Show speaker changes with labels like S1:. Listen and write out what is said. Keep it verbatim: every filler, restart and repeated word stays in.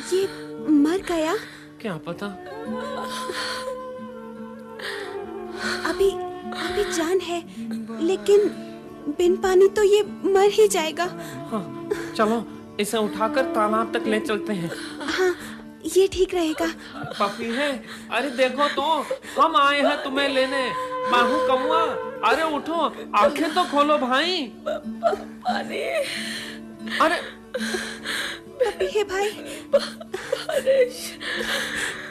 S1: ये मर गया?
S2: क्या पता।
S1: अभी अभी जान है, लेकिन बिन पानी तो ये मर ही जाएगा।
S2: हाँ, चलो इसे उठाकर तालाब तक ले चलते हैं।
S1: हाँ, ये ठीक रहेगा।
S2: पपी है, अरे देखो तो, हम आए हैं तुम्हें लेने। बाहू कौआ, अरे उठो, आंखें तो खोलो भाई।
S3: पानी।
S2: अरे
S1: पपी है भाई।
S3: परेश